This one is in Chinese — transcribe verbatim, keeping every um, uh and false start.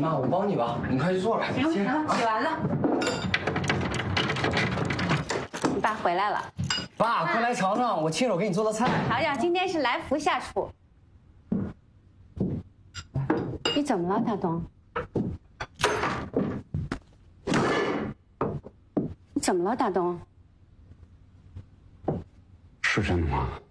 妈，我帮你吧，你快去做吧。 行行，洗完了。你爸回来了。 爸，快来尝尝我亲手给你做的菜。 尝尝，今天是来福下厨。你怎么了，大东？你怎么了，大东？ 是真的吗？